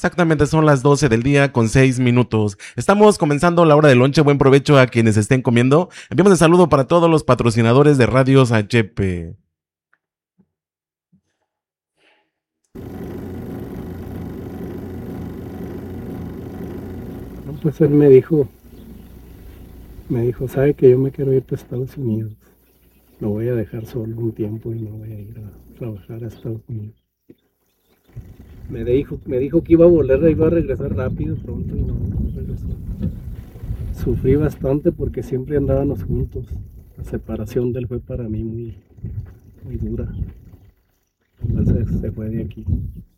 Exactamente son las 12 del día con 6 minutos. Estamos comenzando la hora del lonche. Buen provecho a quienes estén comiendo. Enviamos un saludo para todos los patrocinadores de Radios HP. No, pues él me dijo, sabe que yo me quiero ir para Estados Unidos. Lo voy a dejar solo un tiempo y me voy a ir a trabajar a Estados Unidos. Me dijo que iba a volver, iba a regresar rápido, pronto y no regresó. Sufrí bastante porque siempre andábamos juntos. La separación de él fue para mí muy dura. Entonces se fue de aquí.